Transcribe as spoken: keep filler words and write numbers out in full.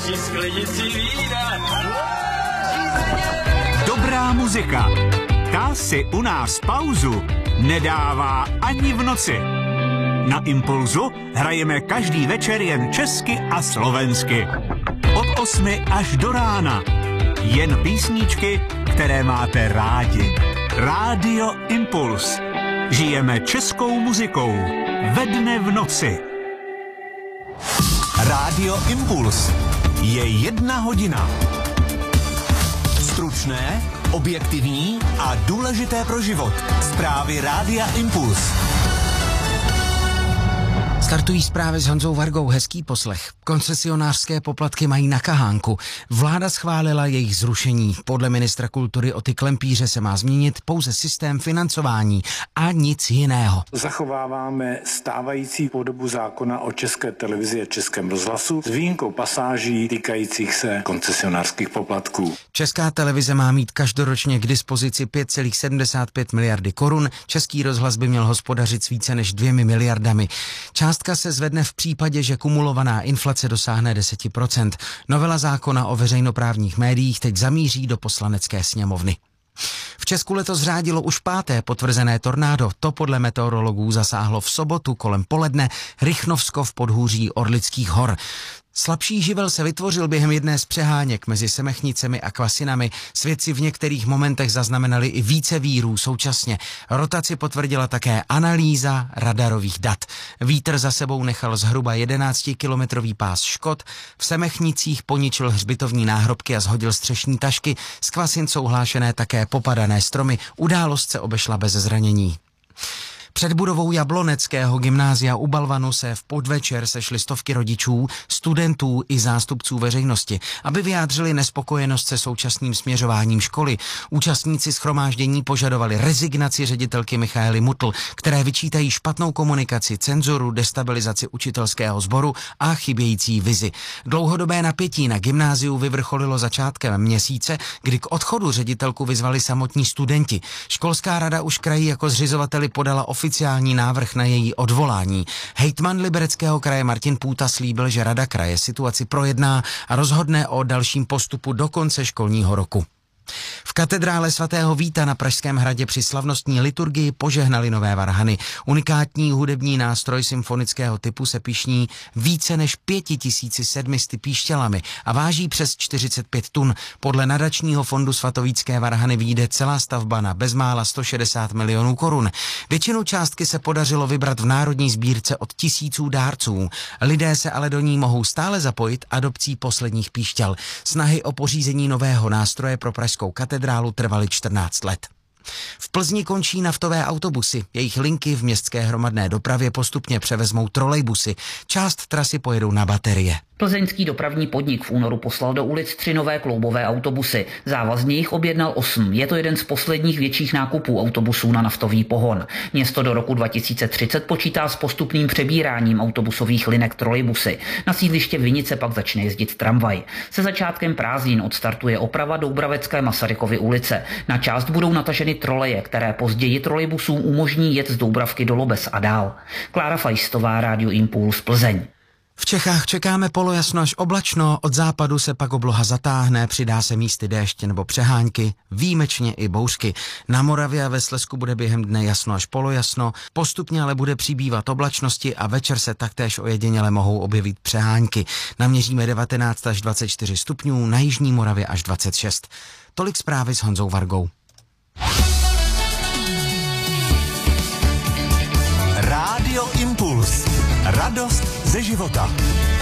další sklenici vína. Dobrá muzika. Ta si u nás pauzu nedává ani v noci. Na Impulzu hrajeme každý večer jen česky a slovensky. Od osmi až do rána. Jen písničky, které máte rádi. Rádio Impuls. Žijeme českou muzikou. Ve dne v noci. Rádio Impuls. Je jedna hodina. Stručné, objektivní a důležité pro život. Zprávy Rádia Impuls. Startují zprávy s Honzou Vargou, hezký poslech. Koncesionářské poplatky mají na kahánku. Vláda schválila jejich zrušení. Podle ministra kultury Oty Klempíře se má změnit pouze systém financování a nic jiného. Zachováváme stávající podobu zákona o České televizi a Českém rozhlasu s výjimkou pasáží týkajících se koncesionářských poplatků. Česká televize má mít každoročně k dispozici pět celá sedmdesát pět miliardy korun. Český rozhlas by měl hospodařit s více než dvěmi miliardami. Částka se zvedne v případě, že kumulovaná inflace dosáhne deset procent. Novela zákona o veřejnoprávních médiích teď zamíří do Poslanecké sněmovny. V Česku letos řádilo už páté potvrzené tornádo. To podle meteorologů zasáhlo v sobotu kolem poledne Rychnovsko v podhůří Orlických hor. Slabší živel se vytvořil během jedné z přeháněk mezi Semechnicemi a Kvasinami. Svědci v některých momentech zaznamenali i více vírů současně. Rotaci potvrdila také analýza radarových dat. Vítr za sebou nechal zhruba jedenáctikilometrový pás škod. V Semechnicích poničil hřbitovní náhrobky a zhodil střešní tašky. Z Kvasin jsou hlášené také popadané stromy. Událost se obešla bez zranění. Před budovou Jabloneckého gymnázia u Balvanu se v podvečer sešly stovky rodičů, studentů i zástupců veřejnosti, aby vyjádřili nespokojenost se současným směřováním školy. Účastníci shromáždění požadovali rezignaci ředitelky Michaely Mutl, které vyčítají špatnou komunikaci, cenzuru, destabilizaci učitelského sboru a chybějící vizi. Dlouhodobé napětí na gymnáziu vyvrcholilo začátkem měsíce, kdy k odchodu ředitelku vyzvali samotní studenti. Školská rada už kraji jako zřizovateli podala oficiální návrh na její odvolání. Hejtman Libereckého kraje Martin Půta slíbil, že rada kraje situaci projedná a rozhodne o dalším postupu do konce školního roku. V katedrále svatého Víta na Pražském hradě při slavnostní liturgii požehnali nové varhany. Unikátní hudební nástroj symfonického typu se pyšní více než pěti tisíci sedmi sty píšťalami a váží přes čtyřicet pět tun. Podle nadačního fondu Svatovícké varhany vyjde celá stavba na bezmála sto šedesát milionů korun. Většinu částky se podařilo vybrat v národní sbírce od tisíců dárců. Lidé se ale do ní mohou stále zapojit adopcí posledních píšťal. Snahy o pořízení nového nástroje pro pražskou katedrálu trvaly čtrnáct let. V Plzni končí naftové autobusy. Jejich linky v městské hromadné dopravě postupně převezmou trolejbusy. Část trasy pojedou na baterie. Plzeňský dopravní podnik v únoru poslal do ulic tři nové kloubové autobusy. Závazně jich objednal osm. Je to jeden z posledních větších nákupů autobusů na naftový pohon. Město do roku dva tisíce třicet počítá s postupným přebíráním autobusových linek trolejbusy. Na sídliště Vinice pak začne jezdit tramvaj. Se začátkem prázdnin odstartuje oprava Doubravecké Masarykovy ulice. Na část budou nataženy troleje, které později trolejbusům umožní jet z Doubravky do Lobes a dál. Klára Fajstová, Rádio Impuls, Plzeň. V Čechách čekáme polojasno až oblačno, od západu se pak obloha zatáhne, přidá se místy déšť nebo přehánky, výjimečně i bouřky. Na Moravě a ve Slezsku bude během dne jasno až polojasno, postupně ale bude přibývat oblačnosti a večer se taktéž ojediněle mohou objevit přehánky. Naměříme devatenáct až dvacet čtyři stupňů, na jižní Moravě až dvacet šest. Tolik zprávy s Honzou Vargou. Rádio Impuls. Radost ze života.